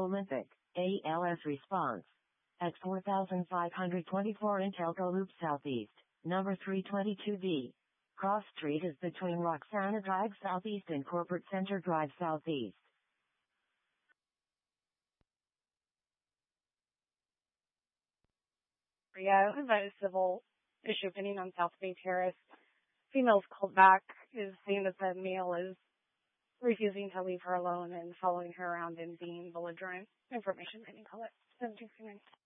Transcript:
Olympic, ALS response. At 4524 Intelco Loop Southeast, number 322B. Cross Street is between Roxana Drive Southeast and Corporate Center Drive Southeast. Yeah, a civil issue pending on South Bay Terrace. Female's called back, is saying that the male is refusing to leave her alone and following her around and being belligerent. Information pending call it 1739.